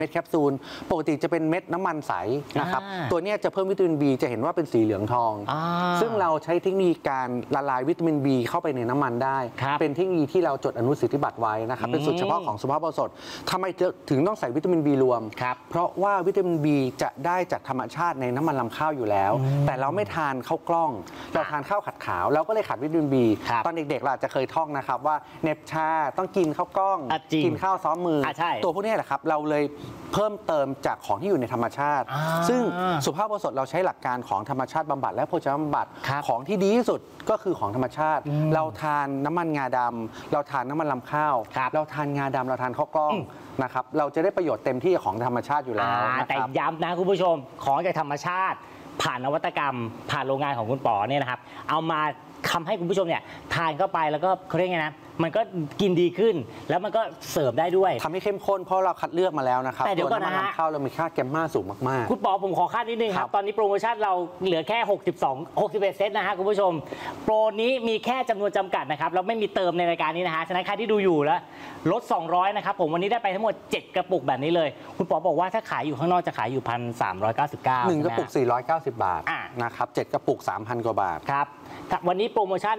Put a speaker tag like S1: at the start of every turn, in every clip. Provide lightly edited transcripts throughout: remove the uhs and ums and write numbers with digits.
S1: เม็ดแคปซูลปกติจะเป็นเม็ดน้ำมันใสนะครับตัวนี้จะเพิ่มวิตามิน B จะเห็นว่าเป็นสีเหลืองทองซึ่งเราใช้เทคนิคการละลายวิตามิน B เข้าไปในน้ำมันได้เป็นเทคนิคที่เราจดอนุสิทธิบัตรไว้นะครับเป็นสูตรเฉพาะของสุภาพบุรุษทำไมถึงต้องใส่วิตามิน B รวมเพราะว่าวิตามิน B จะได้จากธรรมชาติในน้ำมันลำข้าวอยู่แล้วแต่เราไม่ทานข้าวกล้องเราทานข้าวขัดขาวเราก็เลยขาดวิตามิน B ตอนเด็กๆเราจะเคยท่องนะครับว่าเนปชาต้องกินข้าวกล้องกินข้าวซ้อมมือตัวพวกนี้แหละครับเราเลยเพิ่มเติมจากของที่อยู่ในธรรมชาติซึ่งสุภาพบุรุษเราใช้หลักการของธรรมชาติบำบัดและโภชนาบำบัดของที่ดีที่สุดก็คือของธรรมชาติเราทานน้ำมันงาดำเราทานน้ำมันลำข้าวเราทานงาดำเราทานข้าวกล้องนะครับเราจะได้ประโยชน์เต็มที่ของธรรมชาติอยู่แล้ว
S2: แต่ย้ำนะคุณผู้ชมของจากธรรมชาติผ่านนวัตกรรมผ่านโรงงานของคุณป๋อเนี่ยนะครับเอามาทำให้คุณผู้ชมเนี่ยทานเข้าไปแล้วก็เขาเรียกไงนะมันก็กินดีขึ้นแล้วมันก็เสิร์ฟได้ด้วย
S1: ทำให้เข้มข้นเพราะเราคัดเลือกมาแล้วนะครับ
S2: แต่เดี๋ยวก่อนนะฮะ
S1: ข้าวเรามีค่าแกมมาสูงมาก
S2: ๆคุณป๋อผมขอค่านิดนึงครับตอนนี้โปรโมชั่นเราเหลือแค่61 เซตนะฮะคุณผู้ชมโปรนี้มีแค่จำนวนจำกัดนะครับแล้วไม่มีเติมในรายการนี้นะฮะฉะนั้นใครที่ดูอยู่แล้วลด200นะครับผมวันนี้ได้ไปทั้งหมด7กระปุกแบบนี้เลยคุณป๋อบอกว่าถ้าขายอยู่ข้างนอกจะขายอยู่1,399
S1: 1 กระปุก490 บาทนะครับ7กระปุก 3,000 กว่าบาท
S2: ครับวันนี้โปรโมชั่น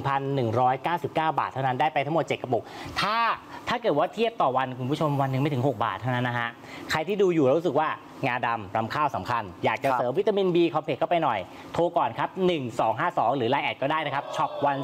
S2: 1,199 บาทเท่านั้นได้ไปทั้งหมด7กระปุกถ้าเกิดว่าเทียบต่อวันคุณผู้ชมวันหนึ่งไม่ถึง6 บาทเท่านั้นนะฮะใครที่ดูอยู่แล้วรู้สึกว่างาดำรำข้าวสำคัญอยากจะเสริมวิตามิน B คอมเพล็กซ์เข้าไปหน่อยโทรก่อนครับ1252หรือไลน์แอดก็ได้นะครับช็อปวัน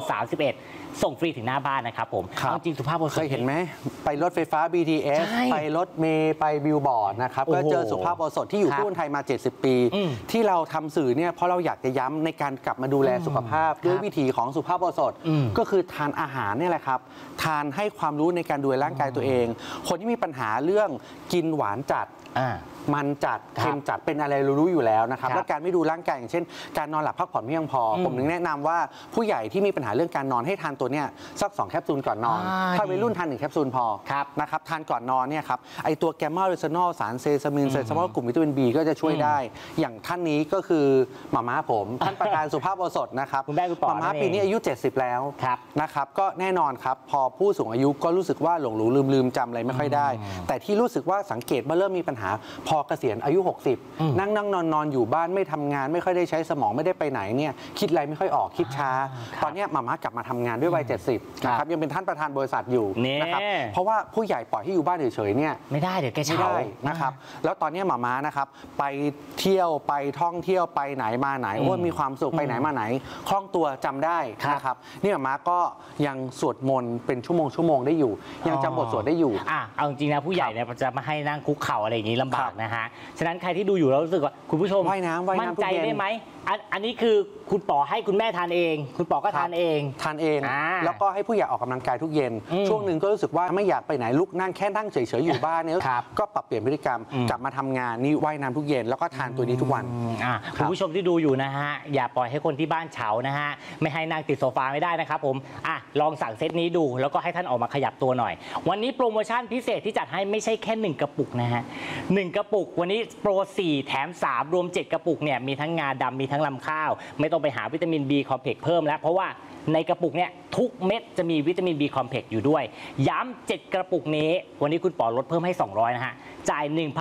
S2: 31ส่งฟรีถึงหน้าบ้านนะครับผมจริงสุภาพบุรุษ
S1: เคยเห็นไหมไปรถไฟฟ้า BTS ไปรถเมล์ไปบิลบอร์ดนะครับก็เจอสุภาพบุรุษที่อยู่คู่คนไทยมา70 ปีที่เราทำสื่อเนี่ยเพราะเราอยากจะย้ำในการกลับมาดูแลสุขภาพด้วยวิธีของสุภาพบุรุษก็คือทานอาหารเนี่ยแหละครับทานให้ความรู้ในการดูแลร่างกายตัวเองคนที่มีปัญหาเรื่องกินหวานจัดมันจัดเค็มจัดเป็นอะไรรู้อยู่แล้วนะครับและการไม่ดูร่างกายอย่างเช่นการนอนหลับพักผ่อนไม่เพียงพอผมถึงแนะนำว่าผู้ใหญ่ที่มีปัญหาเรื่องการนอนให้ทานตัวเนี้ยสัก2แคปซูลก่อนนอนถ้าวัยรุ่นทาน1แคปซูลพอนะครับทานก่อนนอนเนี่ยครับไอตัวแกมมาเรซานอลสารเซซามินเซซามอลกลุ่มวิตามิน B ก็จะช่วยได้อย่างท่านนี้ก็คือหม่าม้าผมท่านประธานสุภาพบุรุษนะครับหม่าม้าปีนี้อายุ70แล้วนะครับก็แน่นอนครับพอผู้สูงอายุก็รู้สึกว่าหลงลืมจำอะไรไม่ค่อยได้แต่ที่รู้สึกว่าสังเกตว่าเริ่มมีปัญหาพอเกษียณอายุ60นั่งนอนอยู่บ้านไม่ทำงานไม่ค่อยได้ใช้สมองไม่ได้ไปไหนเนี่ยคิดอะไรไม่ค่อยออกคิดช้าตอนนี้หม่าม้ากลับมาทำงานด้วยวัย70นะครับยังเป็นท่านประธานบริษัทอยู่นะครับเพราะว่าผู้ใหญ่ปล่อยให้อยู่บ้านเฉยๆเนี่ย
S2: ไม่ได้เดี๋ยวแกเฉา
S1: นะครับแล้วตอนนี้หม่าม้านะครับไปเที่ยวไปท่องเที่ยวไปไหนมาไหนโอ้มีความสุขไปไหนมาไหนคล่องตัวจำได้นะครับนี่หม่าม้าก็ยังสวดมนต์เป็นชั่วโมงได้อยู่ยังจำบทสวดได้อยู่
S2: เอาจริงนะผู้ใหญ่เนี่ยจะมาให้นั่งคุกเข่าอะไรอย่างนี้ลำบากนะฮะฉะนั้นใครที่ดูอยู่แล้วรู้สึกว่าคุณผู้ชม
S1: ว่ายน้ำ
S2: มั่นใจได้ไหมอันนี้คือคุณป๋อให้คุณแม่ทานเองคุณป๋อก็ทานเอง
S1: แล้วก็ให้ผู้ใหญ่ออกกำลังกายทุกเย็นช่วงหนึ่งก็รู้สึกว่าไม่อยากไปไหนลุกนั่งแค่นั่งเฉยๆอยู่บ้านเนี่ยก็ปรับเปลี่ยนพฤติกรรมกลับมาทำงานนี่ว่ายน้ำทุกเย็นแล้วก็ทานตัวนี้ทุกวัน
S2: คุณผู้ชมที่ดูอยู่นะฮะอย่าปล่อยให้คนที่บ้านเฉานะฮะไม่ให้นั่งติดโซฟาไม่ได้นะครับผมลองสั่งเซตนี้ดูแล้วก็ให้ท่านออกมาขยับตัวหน่อยวันนี้โปรโมชั่นพิเศษที่จัดให้ไม่ใช่แค่1กระปุกนะฮะ1กระปุกวันนี้โปร4แถม3รวม7กระปุกเนี่ยมีทั้งงาดำมีทั้งลำข้าวไม่ต้องไปหาวิตามิน B คอมเพล็กซ์เพิ่มแล้วเพราะว่าในกระปุกเนี่ยทุกเม็ดจะมีวิตามิน B คอมเพล็กซ์อยู่ด้วยย้ำ7กระปุกนี้วันนี้คุณป๋อลดเพิ่มให้200นะฮะจ่าย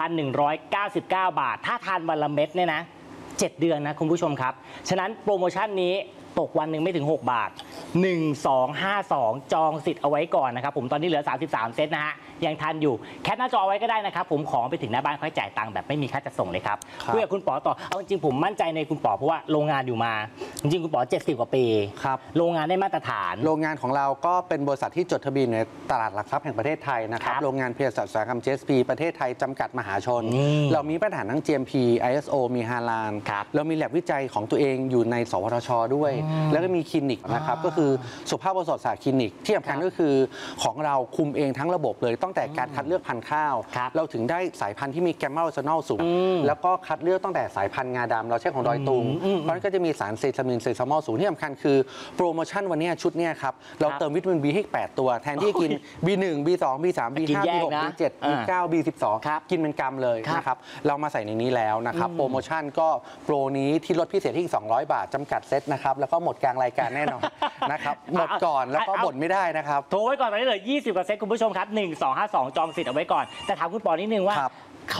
S2: 1,199 บาทถ้าทานวันละเม็ดเนี่ยนะ7 เดือนนะคุณผู้ชมครับฉะนั้นโปรโมชั่นนี้ตกวันหนึ่งไม่ถึง6 บาท1252จองสิทธิ์เอาไว้ก่อนนะครับผมตอนนี้เหลือ33เซตนะฮะยังทันอยู่แคปหน้าจอไว้ก็ได้นะครับผมของไปถึงหน้าบ้านค่อยจ่ายตังค์แบบไม่มีค่าจัดส่งเลยครับคุยกับคุณป๋อต่อเอาจริงผมมั่นใจในคุณป๋อเพราะว่าโรงงานอยู่มาจริงคุณป๋อ70 กว่าปี
S1: ครับ
S2: โรงงานได้มาตรฐาน
S1: โรงงานของเราก็เป็นบริษัทที่จดทะเบียนในตลาดหลักทรัพย์แห่งประเทศไทยนะครับโรงงานเภสัชอุตสาหกรรม GSP ประเทศไทยจำกัดมหาชนเรามีมาตรฐานทั้ง GMP ISO มีฮาลาลเรามีแลบวิจัยของตัวเองอยู่ในสวทชด้วยแล้วก็มีคลินิกนะครับก็คือสุภาพบุรุษศาสตร์คลินิกที่สำคัญก็คือของเราคุมเองทั้งระบบเลยตั้งแต่การคัดเลือกพันธุ์ข้าวเราถึงได้สายพันธุ์ที่มีแกมมาเรซานอลสูงแล้วก็คัดเลือกตั้งแต่สายพันธุ์งาดำเราใช้ของดอยตุงเพราะนั้นก็จะมีสารเซซามินเซซามอลสูงที่สำคัญคือโปรโมชั่นวันนี้ชุดนี้ครับเราเติมวิตามิน B ให้8ตัวแทนที่กิน B1 B2 B3 B5 B6 B7 B9 B12 กินเป็นกรัมเลยนะครับเรามาใส่ในนี้แล้วนะครับโปรโมชั่นก็โปรนี้ที่ลดพิเศษที่200 บาทจำกัดเซตนะครับแล้วก็หมดกลางรายการแน่นอนนะครับหมดก่อนแล้วก็บ่นไม่ได้นะครับ
S2: โทรไว้ก่อนตอนนี้เหลือ20 กว่าเซตคุณผู้ชมครับ1252จองสิทธิ์เอาไว้ก่อนแต่ถามคุณปอนิดนึงว่า